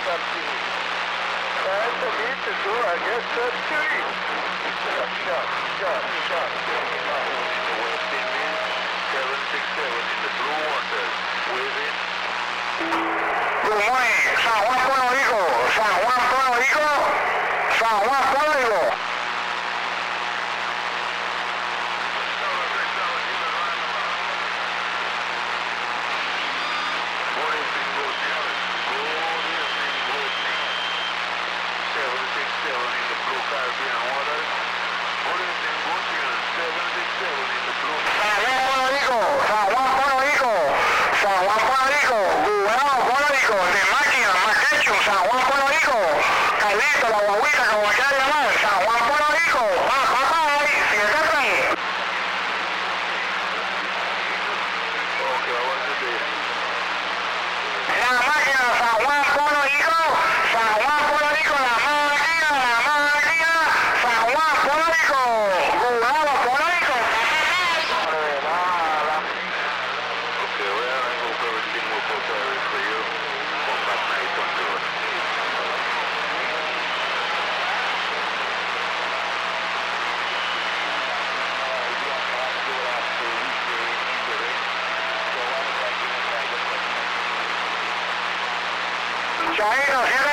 San Juan Puerto Rico, San Juan Puerto Rico, San Juan Puerto Rico. La guaguita, como quiera llamar, San Juan, Puerto Rico, la máquina, San Juan, Puerto Rico, San Juan, Puerto Rico, la máquina, San Juan, Puerto Rico, Gurabo, Puerto Rico. Chaito,